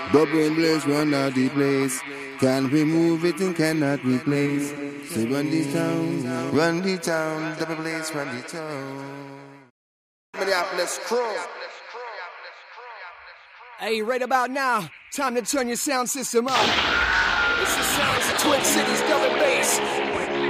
Double blaze, run out the place. Can't remove it and cannot replace. So run the town, double blaze, run the town. Minneapolis crew. Hey, right about now, time to turn your sound system up. It's the sounds of Twin Cities double bass.